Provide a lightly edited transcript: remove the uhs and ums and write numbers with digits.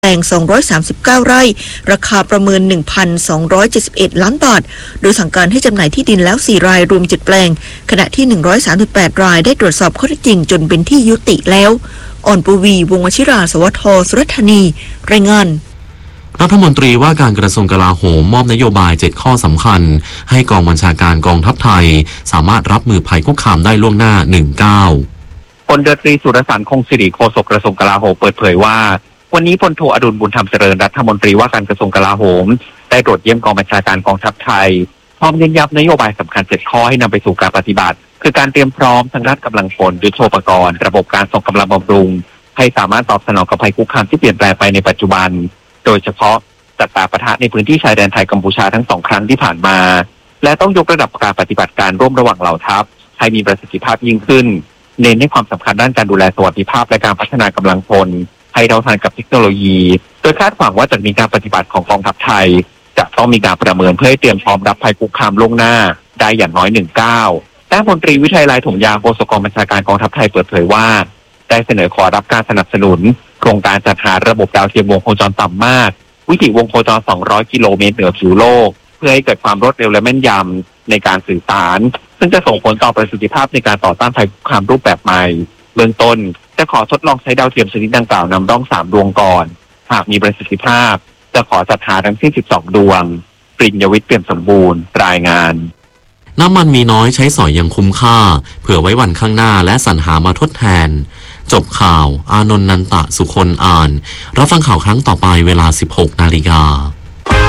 แปลง239 ไร่ราคาประเมิน 1,271 ล้านบาทโดยสั่งการให้จำหน่ายที่ดินแล้ว4รายรวม7แปลงขณะที่138รายได้ตรวจสอบข้อเท็จจริงจนเป็นที่ยุติแล้วอ่อนปวีวงศ์วชิราสวทสุรธานีรายงานรัฐมนตรีว่าการกระทรวงกลาโหมมอบนโยบาย7ข้อสำคัญให้กองบัญชาการกองทัพไทยสามารถรับมือภัยคุกคามได้ล่วงหน้า19พลเรือตรีสุรสารคงสิริโฆษกกระทรวงกลาโหมเปิดเผยว่าวันนี้พลโทอดุลบุญธรรมเจริญรัฐมนตรีว่าการกระทรวงกลาโหมได้ตรวจเยี่ยมกองบัญชาการกองทัพไทยพร้อมเน้นย้ำนโยบายสำคัญ7ข้อให้นำไปสู่การปฏิบัติคือการเตรียมพร้อมทางด้านกำลังพลยุทโธปกรณ์ระบบการส่งกำลังบำรุงให้สามารถตอบสนองกับภัยคุกคามที่เปลี่ยนแปลงไปในปัจจุบันโดยเฉพาะจัดปะทะในพื้นที่ชายแดนไทยกัมพูชาทั้ง2ครั้งที่ผ่านมาและต้องยกระดับการปฏิบัติการร่วมระหว่างเหล่าทัพให้มีประสิทธิภาพยิ่งขึ้นเน้นให้ความสำคัญด้านการดูแลสวัสดิภาพและการพัฒนากำลังพลให้เท่าทันกับเทคโนโลยีโดยคาดหวังว่าจากนี้การปฏิบัติของกองทัพไทยจะต้องมีการประเมินเพื่อให้เตรียมพร้อมรับภัยคุกคามล่วงหน้าได้อย่างน้อย19ด้านพลตรีวิชัยลายถมยาโฆษกกองบัญชาการกองทัพไทยเปิดเผยว่าได้เสนอขอรับการสนับสนุนโครงการจัดหาระบบดาวเทียมวงโคจรต่ำมากวิถีวงโคจร200 กิโลเมตรเหนือผิวโลกเพื่อให้เกิดความรวดเร็วและแม่นยำในการสื่อสารซึ่งจะส่งผลต่อประสิทธิภาพในการต่อต้านภัยคุกคามรูปแบบใหม่เบื้องต้นจะขอทดลองใช้ดาวเทียมชนิดดังกล่าวนำร่อง3ดวงก่อนหากมีประสิทธิภาพจะขอจัดหาทั้งสิ้น12ดวงปริญญวิทย์เปี่ยมสมบูรณ์รายงานน้ำมันมีน้อยใช้สอยยังคุ้มค่าเผื่อไว้วันข้างหน้าและสรรหามาทดแทนจบข่าวอานนท์นันตะสุคนอ่านรับฟังข่าวครั้งต่อไปเวลา 16 นาฬิกา